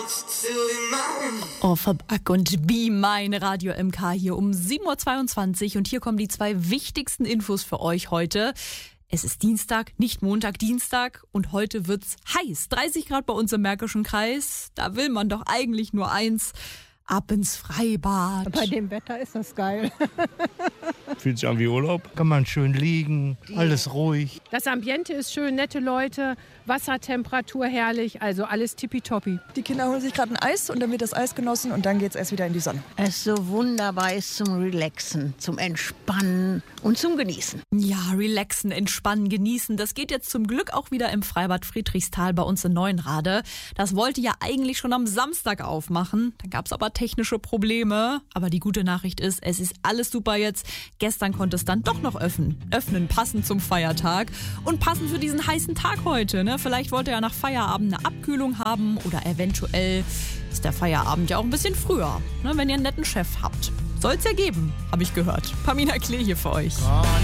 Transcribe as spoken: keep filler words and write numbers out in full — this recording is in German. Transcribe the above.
Offerback und Be Mine, Radio M K hier um sieben Uhr zweiundzwanzig und hier kommen die zwei wichtigsten Infos für euch heute. Es ist Dienstag, nicht Montag, Dienstag und heute wird's heiß. dreißig Grad bei uns im Märkischen Kreis. Da will man doch eigentlich nur eins: ab ins Freibad. Bei dem Wetter ist das geil. Fühlt sich an wie Urlaub. Kann man schön liegen, alles ruhig. Das Ambiente ist schön, nette Leute, Wassertemperatur herrlich, also alles tippitoppi. Die Kinder holen sich gerade ein Eis und dann wird das Eis genossen und dann geht's erst wieder in die Sonne. Es so wunderbar ist zum Relaxen, zum Entspannen und zum Genießen. Ja, relaxen, entspannen, genießen. Das geht jetzt zum Glück auch wieder im Freibad Friedrichsthal bei uns in Neuenrade. Das wollte ja eigentlich schon am Samstag aufmachen. Dann gab's aber technische Probleme. Aber die gute Nachricht ist, es ist alles super jetzt. Gestern konnte es dann doch noch öffnen. Öffnen, passend zum Feiertag und passend für diesen heißen Tag heute. Ne? Vielleicht wollt ihr ja nach Feierabend eine Abkühlung haben oder eventuell ist der Feierabend ja auch ein bisschen früher, ne? Wenn ihr einen netten Chef habt. Soll's ja geben, habe ich gehört. Pamina Klee hier für euch.